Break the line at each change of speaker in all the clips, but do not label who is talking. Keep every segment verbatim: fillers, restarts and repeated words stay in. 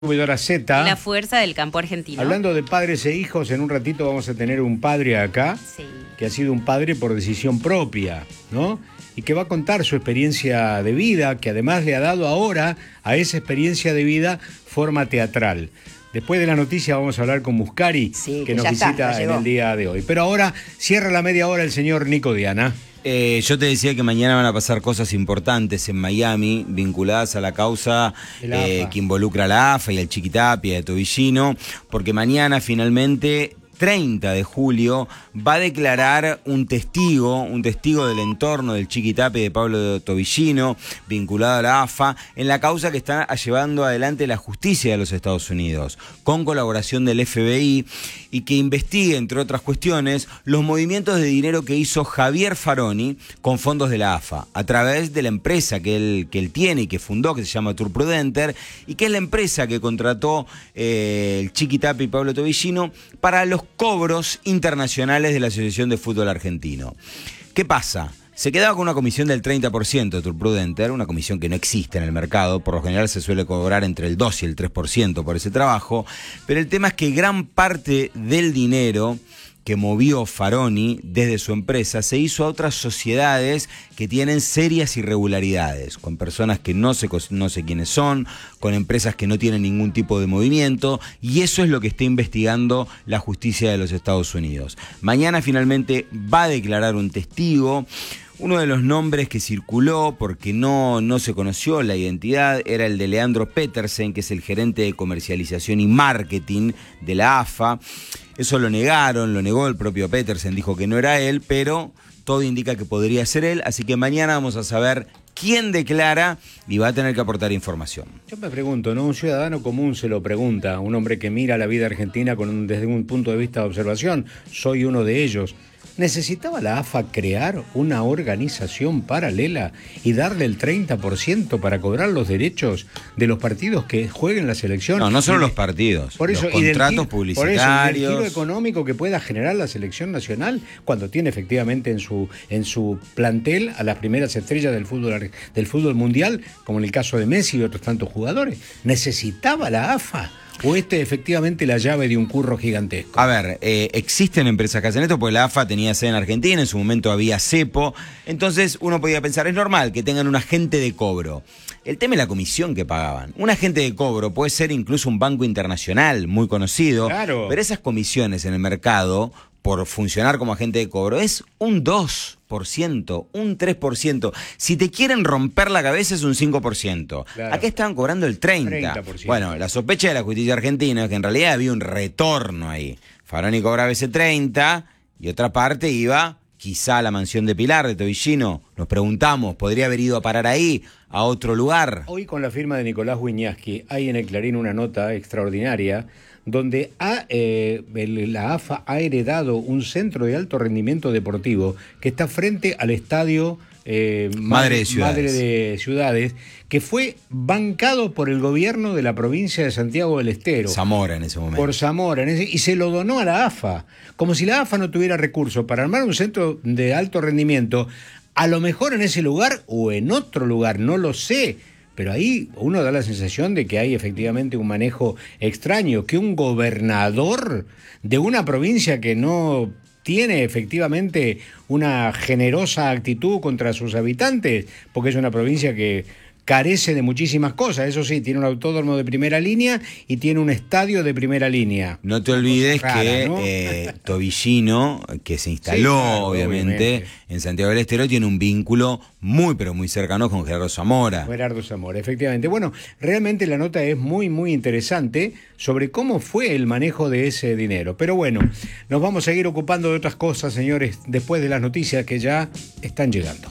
Distribuidora Z.
La fuerza del campo argentino.
Hablando de padres e hijos, en un ratito vamos a tener un padre acá,
Sí.
que ha sido un padre por decisión propia, ¿no? Y que va a contar su experiencia de vida, que además le ha dado ahora a esa experiencia de vida forma teatral. Después de la noticia vamos a hablar con Muscari,
Sí,
que,
que
nos
ya está,
visita
ya
en
llegó.
el día de hoy. Pero ahora cierra la media hora el señor Nico Diana.
Eh, yo te decía que mañana van a pasar cosas importantes en Miami vinculadas a la causa eh, que involucra a la A F A y al Chiquitapia de Tobillino, porque mañana finalmente, treinta de julio, va a declarar un testigo, un testigo del entorno del Chiquitapia de Pablo Tobillino, vinculado a la A F A, en la causa que está llevando adelante la justicia de los Estados Unidos, con colaboración del F B I, y que investigue, entre otras cuestiones, los movimientos de dinero que hizo Javier Faroni con fondos de la A F A, a través de la empresa que él, que él tiene y que fundó, que se llama Tour Prudenter, y que es la empresa que contrató eh, el Chiquitapia y Pablo Tobillino para los cobros internacionales de la Asociación de Fútbol Argentino. ¿Qué pasa? Se quedaba con una comisión del treinta por ciento de Tour Prudenter, una comisión que no existe en el mercado. Por lo general se suele cobrar entre el dos y el tres por ciento por ese trabajo, pero el tema es que gran parte del dinero que movió Faroni desde su empresa se hizo a otras sociedades que tienen serias irregularidades, con personas que no sé, no sé quiénes son, con empresas que no tienen ningún tipo de movimiento, y eso es lo que está investigando la justicia de los Estados Unidos. Mañana finalmente va a declarar un testigo. Uno de los nombres que circuló, porque no, no se conoció la identidad, era el de Leandro Petersen, que es el gerente de comercialización y marketing de la A F A. Eso lo negaron, lo negó el propio Petersen, dijo que no era él, pero todo indica que podría ser él, así que mañana vamos a saber quién declara y va a tener que aportar información.
Yo me pregunto, ¿no? Un ciudadano común se lo pregunta, un hombre que mira la vida argentina con un, desde un punto de vista de observación, soy uno de ellos. ¿Necesitaba la A F A crear una organización paralela y darle el treinta por ciento para cobrar los derechos de los partidos que jueguen la selección?
No, no solo
de,
los partidos,
por eso,
los contratos
y del,
publicitarios.
Por eso, y del giro económico que pueda generar la selección nacional cuando tiene efectivamente en su, en su plantel a las primeras estrellas del fútbol, del fútbol mundial, como en el caso de Messi y otros tantos jugadores. ¿Necesitaba la A F A? ¿O este es efectivamente la llave de un curro gigantesco?
A ver, eh, existen empresas que hacen esto, porque la A F A tenía sede en Argentina, en su momento había cepo, entonces uno podía pensar, es normal que tengan un agente de cobro. El tema es la comisión que pagaban. Un agente de cobro puede ser incluso un banco internacional muy conocido,
claro,
pero esas comisiones en el mercado, por funcionar como agente de cobro, es un dos por ciento, un tres por ciento. Si te quieren romper la cabeza es un cinco por ciento. Claro. Acá estaban cobrando el treinta por ciento. treinta por ciento. Bueno, la sospecha de la justicia argentina es que en realidad había un retorno ahí. Faroni cobraba ese treinta y otra parte iba quizá a la mansión de Pilar, de Tobillino. Nos preguntamos, ¿podría haber ido a parar ahí, a otro lugar?
Hoy con la firma de Nicolás Wiñaski hay en el Clarín una nota extraordinaria donde ha, eh, el, la A F A ha heredado un centro de alto rendimiento deportivo que está frente al estadio eh,
Madre de Ciudades.
Madre de Ciudades, que fue bancado por el gobierno de la provincia de Santiago del Estero.
Zamora en ese momento.
Por Zamora, en ese, y se lo donó a la A F A, como si la A F A no tuviera recursos para armar un centro de alto rendimiento, a lo mejor en ese lugar o en otro lugar, no lo sé. Pero ahí uno da la sensación de que hay efectivamente un manejo extraño, que un gobernador de una provincia que no tiene efectivamente una generosa actitud contra sus habitantes, porque es una provincia que carece de muchísimas cosas. Eso sí, tiene un autódromo de primera línea y tiene un estadio de primera línea.
No te olvides
rara,
que
¿no?
eh, Tobillino, que se instaló
sí, claro,
obviamente,
obviamente
en Santiago del Estero, tiene un vínculo muy pero muy cercano con Gerardo Zamora.
Gerardo Zamora, efectivamente. Bueno, realmente la nota es muy muy interesante sobre cómo fue el manejo de ese dinero. Pero bueno, nos vamos a seguir ocupando de otras cosas, señores, después de las noticias que ya están llegando.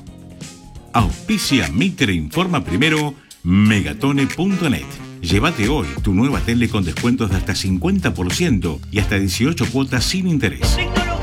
Auspicia Mitre Informa Primero, Megatone punto net. Llévate hoy tu nueva tele con descuentos de hasta cincuenta por ciento y hasta dieciocho cuotas sin interés.